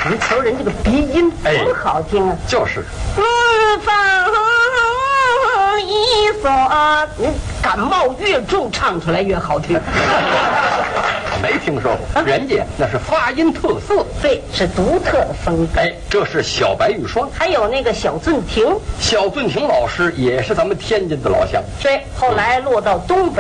你瞧人这个鼻音多好听啊！ 就是风一锁，感冒越重，唱出来越好听。 没听说过，人家那是发音特色， 对，是独特的风格。 哎，这是小白玉霜， 还有那个小俊廷， 小俊廷老师也是咱们天津的老乡， 对，后来落到东北。